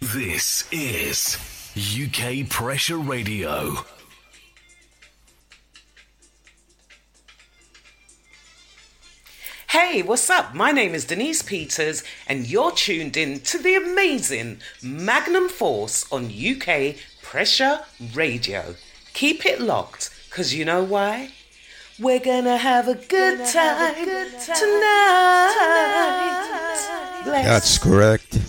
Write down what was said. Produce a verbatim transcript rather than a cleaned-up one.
This is U K Pressure Radio. Hey, what's up? My name is Denise Peters, and you're tuned in to the amazing Magnum Force on U K Pressure Radio. Keep it locked, because you know why? We're gonna have a good time, have a good time tonight. tonight. That's correct.